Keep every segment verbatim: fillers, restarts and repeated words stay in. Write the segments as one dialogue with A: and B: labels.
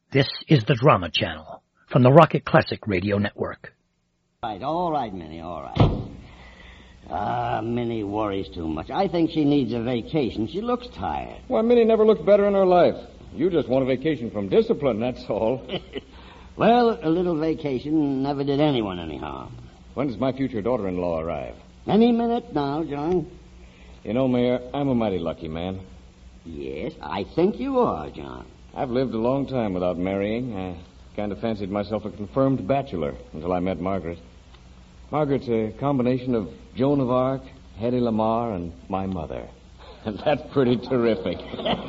A: This is the Drama Channel from the Rocket Classic Radio Network.
B: All right, all right, Minnie, all right. Ah, Minnie worries too much. I think she needs a vacation. She looks tired.
C: Why, Minnie never looked better in her life. You just want a vacation from discipline, that's all.
B: Well, a little vacation never did anyone any harm.
C: When does my future daughter-in-law arrive?
B: Any minute now, John.
C: You know, Mayor, I'm a mighty lucky man.
B: Yes, I think you are, John.
C: I've lived a long time without marrying. I kind of fancied myself a confirmed bachelor until I met Margaret. Margaret's a combination of Joan of Arc, Hedy Lamarr, and my mother. And that's pretty terrific.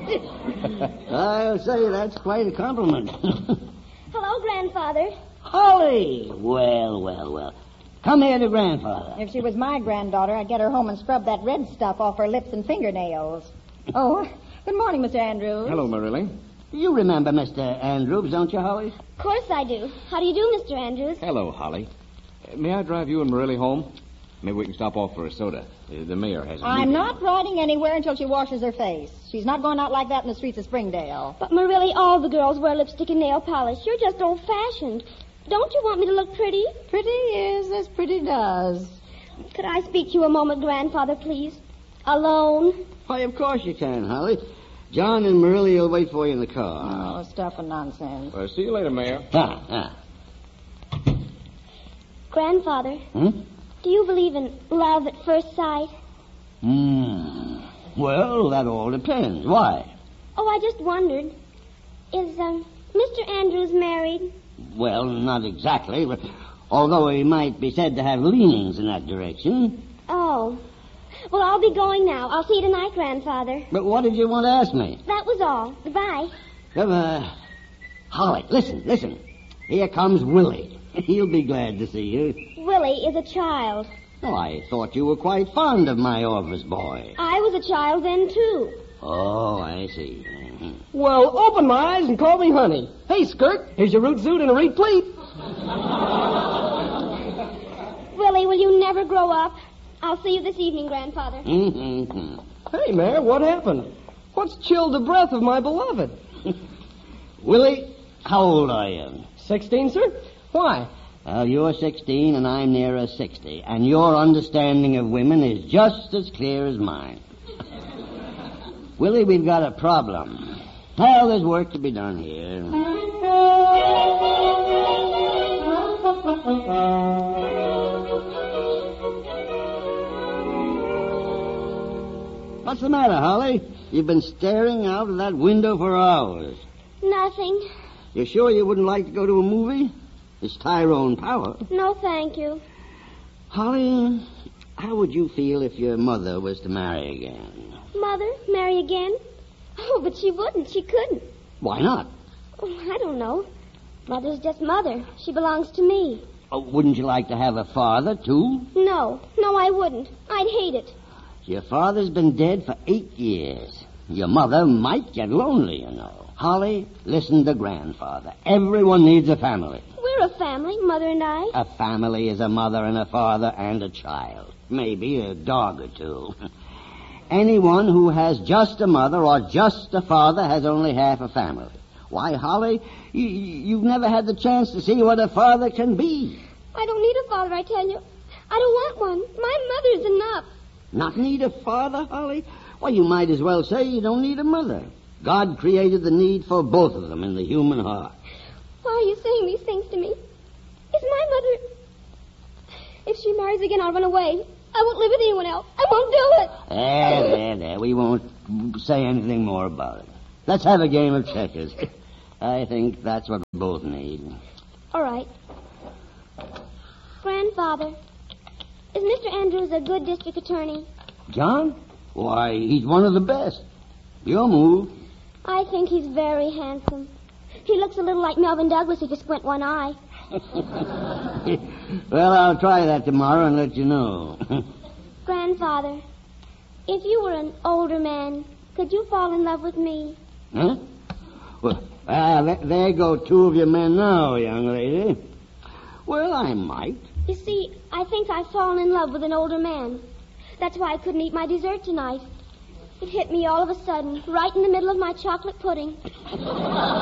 B: I'll say that's quite a compliment.
D: Hello, Grandfather.
B: Holly! Well, well, well. Come here to Grandfather.
E: If she was my granddaughter, I'd get her home and scrub that red stuff off her lips and fingernails. Oh, good morning, Mister Andrews.
C: Hello, Marilyn.
B: You remember Mister Andrews, don't you, Holly?
D: Of course I do. How do you do, Mister Andrews?
C: Hello, Holly. Uh, may I drive you and Marilyn home? Maybe we can stop off for a soda. Uh, the mayor has a
E: I'm
C: meeting.
E: not riding anywhere until she washes her face. She's not going out like that in the streets of Springdale.
D: But, Marilly, all the girls wear lipstick and nail polish. You're just old-fashioned. Don't you want me to look pretty?
E: Pretty is as pretty does.
D: Could I speak to you a moment, Grandfather, please? Alone?
B: Why, of course you can, Holly. John and Marilla will wait for you in the car.
E: Oh, stuff and nonsense.
C: Uh, see you later, Mayor.
B: Ah, ah.
D: Grandfather,
B: Hmm?
D: do you believe in love at first sight?
B: Hmm. Well, that all depends. Why?
D: Oh, I just wondered. Is, um, Mister Andrews married?
B: Well, not exactly, but although he might be said to have leanings in that direction.
D: Oh. Well, I'll be going now. I'll see you tonight, Grandfather.
B: But what did you want to ask me?
D: That was all. Goodbye.
B: Uh, Holly, listen, listen. Here comes Willie. He'll be glad to see you.
D: Willie is a child.
B: Oh, I thought you were quite fond of my office boy.
D: I was a child then, too.
B: Oh, I see.
F: Well, open my eyes and call me honey. Hey, Skirt, here's your root suit and a reed pleat.
D: Willie, will you never grow up? I'll see you this evening, Grandfather.
B: Mm-hmm.
F: Hey, Mayor, what happened? What's chilled the breath of my beloved?
B: Willie, how old are you?
F: Sixteen, sir? Why?
B: Well, you're sixteen and I'm nearer sixty, and your understanding of women is just as clear as mine. Willie, we've got a problem. Well, there's work to be done here. What's the matter, Holly? You've been staring out of that window for hours.
D: Nothing.
B: You sure you wouldn't like to go to a movie? It's Tyrone Power.
D: No, thank you.
B: Holly, how would you feel if your mother was to marry again?
D: Mother, marry again? Oh, but she wouldn't. She couldn't.
B: Why not?
D: Oh, I don't know. Mother's just mother. She belongs to me.
B: Oh, wouldn't you like to have a father, too?
D: No. No, I wouldn't. I'd hate it.
B: Your father's been dead for eight years. Your mother might get lonely, you know. Holly, listen to Grandfather. Everyone needs a family.
D: We're a family, Mother and I.
B: A family is a mother and a father and a child. Maybe a dog or two. Anyone who has just a mother or just a father has only half a family. Why, Holly, you, you've never had the chance to see what a father can be.
D: I don't need a father, I tell you. I don't want one. My mother's enough.
B: Not need a father, Holly? Well, you might as well say you don't need a mother. God created the need for both of them in the human heart.
D: Why are you saying these things to me? Is my mother... If she marries again, I'll run away. I won't live with anyone else. I won't do it.
B: There, there, there. We won't say anything more about it. Let's have a game of checkers. I think that's what we both need.
D: All right. Grandfather, is Mister Andrews a good district attorney?
B: John? Why, he's one of the best. Your move.
D: I think he's very handsome. He looks a little like Melvin Douglas if you squint one eye.
B: Well, I'll try that tomorrow and let you know.
D: Grandfather, if you were an older man, could you fall in love with me?
B: Huh? Well, ah, there, there go two of your men now, young lady. Well, I might.
D: You see, I think I've fallen in love with an older man. That's why I couldn't eat my dessert tonight. It hit me all of a sudden, right in the middle of my chocolate pudding.